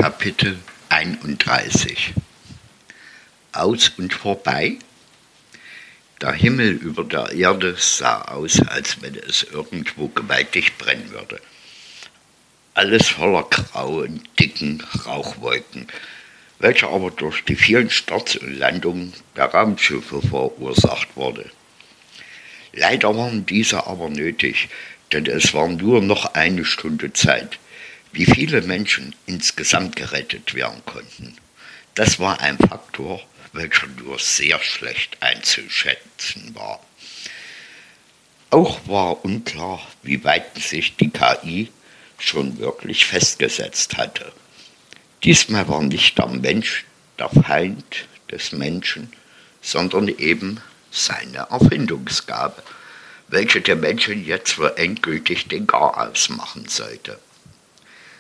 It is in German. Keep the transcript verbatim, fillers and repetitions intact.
Kapitel einunddreißig. Aus und vorbei? Der Himmel über der Erde sah aus, als wenn es irgendwo gewaltig brennen würde. Alles voller grauen, dicken Rauchwolken, welche aber durch die vielen Starts und Landungen der Raumschiffe verursacht wurde. Leider waren diese aber nötig, denn es war nur noch eine Stunde Zeit. Wie viele Menschen insgesamt gerettet werden konnten, das war ein Faktor, welcher nur sehr schlecht einzuschätzen war. Auch war unklar, wie weit sich die K I schon wirklich festgesetzt hatte. Diesmal war nicht der Mensch der Feind des Menschen, sondern eben seine Erfindungsgabe, welche der Menschen jetzt für endgültig den Garaus machen sollte.